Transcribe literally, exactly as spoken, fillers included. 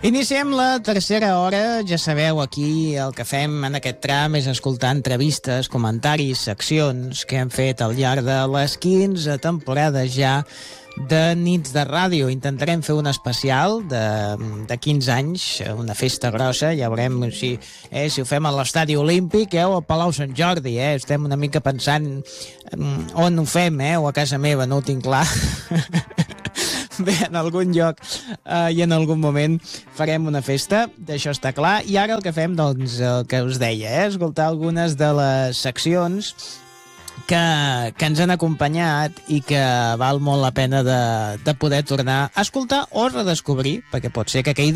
Iniciem la tercera hora. Ja sabeu, aquí el que fem en aquest tram és escoltar entrevistes, comentaris, seccions que hem fet al llarg de les quinze temporades ja de Nits de Ràdio. Intentarem fer un especial de, de quinze anys, una festa grossa. Ja veurem si, eh, si ho fem a l'Estadi Olímpic eh, o a Palau Sant Jordi. Eh. Estem una mica pensant on ho fem, eh, o a casa meva, no ho tinc clar. Bé, en algun lloc eh, i en algun moment farem una festa, d'això està clar. I ara el que fem, doncs, el que us deia, eh, escoltar algunes de les seccions que, que ens han acompanyat i que val molt la pena de, de poder tornar a escoltar o redescobrir, perquè pot ser que aquell